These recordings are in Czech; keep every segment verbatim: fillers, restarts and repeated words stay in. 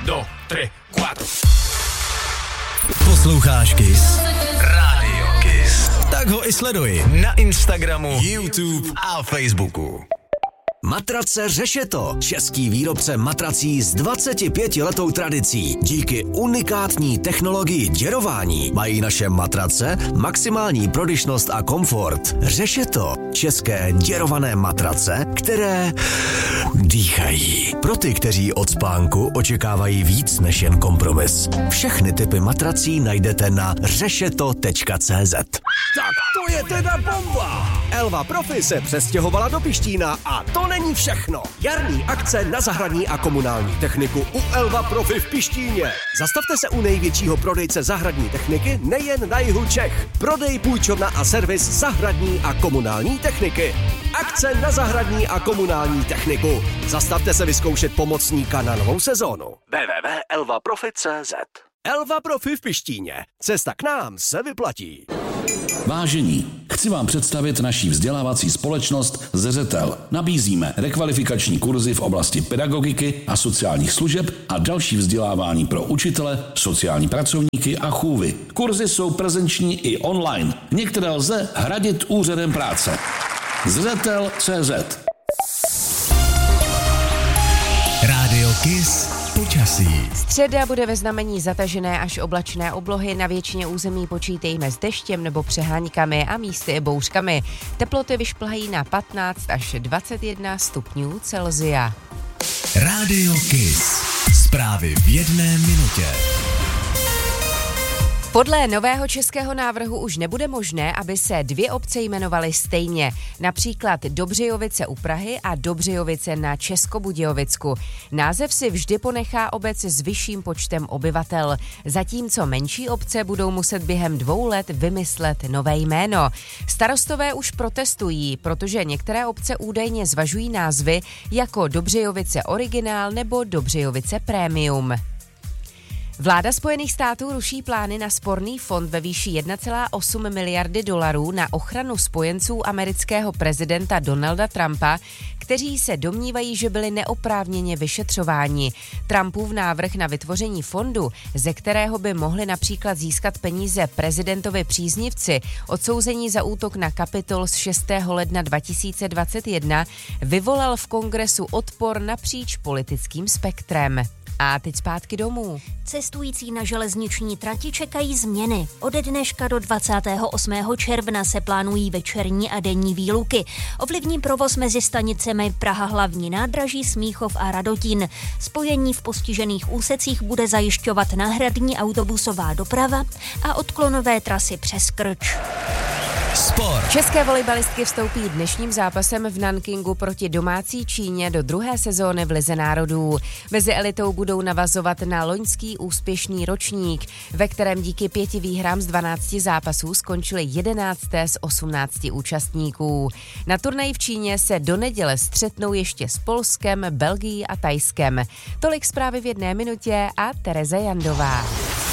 do, tre, quattro. Posloucháš Kiss? Rádio Kiss. Tak ho i sleduj na Instagramu, YouTube a Facebooku. Matrace Řešeto, český výrobce matrací s dvacetipětiletou tradicí. Díky unikátní technologii děrování mají naše matrace maximální prodyšnost a komfort. Řešeto, české děrované matrace, které dýchají. Pro ty, kteří od spánku očekávají víc než jen kompromis. Všechny typy matrací najdete na řešeto tečka cé zet. Tak to je teda bomba! Elva Profi se přestěhovala do Pištína a to není všechno. Jarní akce na zahradní a komunální techniku u Elva Profi v Pištíně. Zastavte se u největšího prodejce zahradní techniky nejen na jihu Čech. Prodej, půjčovna a servis zahradní a komunální techniky. Akce na zahradní a komunální techniku. Zastavte se vyzkoušet pomocníka na novou sezónu. w w w tečka elva profi tečka cé zet. Elva Profi v Pištíně. Cesta k nám se vyplatí. Vážení, chci vám představit naší vzdělávací společnost Zřetel. Nabízíme rekvalifikační kurzy v oblasti pedagogiky a sociálních služeb a další vzdělávání pro učitele, sociální pracovníky a chůvy. Kurzy jsou prezenční i online. Některé lze hradit úřadem práce. Zřetel tečka cé zet. Rádio Kiss. Počasí. Středa bude ve znamení zatažené až oblačné oblohy, na většině území počítejme s deštěm nebo přeháňkami a místy i bouřkami. Teploty vyšplhají na patnáct až dvacet jedna stupňů Celsia. Rádio Kiss. Zprávy v jedné minutě. Podle nového českého návrhu už nebude možné, aby se dvě obce jmenovaly stejně. Například Dobřejovice u Prahy a Dobřejovice na Českobudějovicku. Název si vždy ponechá obec s vyšším počtem obyvatel, zatímco menší obce budou muset během dvou let vymyslet nové jméno. Starostové už protestují, protože některé obce údajně zvažují názvy jako Dobřejovice Originál nebo Dobřejovice Premium. Vláda Spojených států ruší plány na sporný fond ve výši jedna celá osm miliardy dolarů na ochranu spojenců amerického prezidenta Donalda Trumpa, kteří se domnívají, že byli neoprávněně vyšetřováni. Trumpův návrh na vytvoření fondu, ze kterého by mohli například získat peníze prezidentovi příznivci, odsouzení za útok na Kapitol z šestého ledna dva tisíce dvacet jedna, vyvolal v Kongresu odpor napříč politickým spektrem. A teď zpátky domů. Cestující na železniční trati čekají změny. Ode dneška do dvacátého osmého června se plánují večerní a denní výluky. Ovlivní provoz mezi stanicemi Praha hlavní nádraží, Smíchov a Radotín. Spojení v postižených úsecích bude zajišťovat náhradní autobusová doprava a odklonové trasy přes Krč. Sport. České volejbalistky vstoupí dnešním zápasem v Nankingu proti domácí Číně do druhé sezóny v Lize národů. Mezi elitou budou navazovat na loňský úspěšný ročník, ve kterém díky pěti výhrám z dvanácti zápasů skončily jedenácté z osmnácti účastníků. Na turnaji v Číně se do neděle střetnou ještě s Polskem, Belgií a Thajskem. Tolik zprávy v jedné minutě a Tereza Jandová.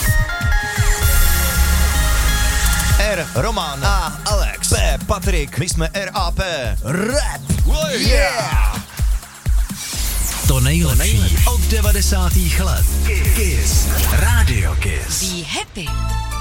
R. Roman A. Alex P. Patrik. My jsme R A P. Rap. Yeah! To nejlepší od devadesátých let. Kiss. Rádio Kiss. Be happy.